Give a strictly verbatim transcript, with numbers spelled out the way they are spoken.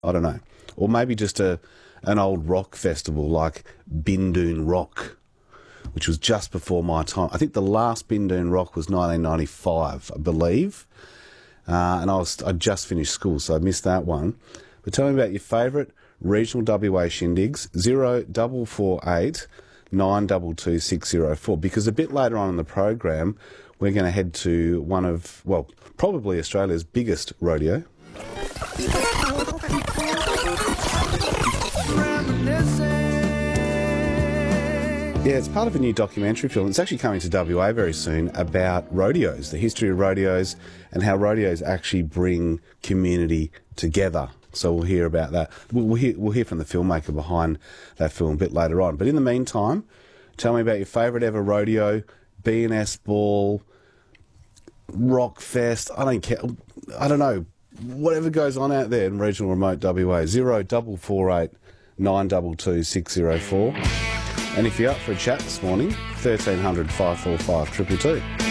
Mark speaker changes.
Speaker 1: I don't know. Or maybe just a an old rock festival like Bindoon Rock, which was just before my time. I think the last Bindoon Rock was nineteen ninety-five, I believe. Uh, and I was I just finished school, so I missed that one. But tell me about your favourite regional W A shindigs, zero double four eight nine two two six zero four, because a bit later on in the program we're going to head to one of, well, probably Australia's biggest rodeo. Yeah, it's part of a new documentary film. It's actually coming to W A very soon about rodeos, the history of rodeos and how rodeos actually bring community together. So we'll hear about that. We'll, we'll, hear, we'll hear from the filmmaker behind that film a bit later on. But in the meantime, tell me about your favourite ever rodeo, B and S ball, rock fest. I don't care. I don't know. Whatever goes on out there in regional remote W A. Zero double four eight nine two two six zero four. And if you're up for a chat this morning, thirteen hundred five four five two two two.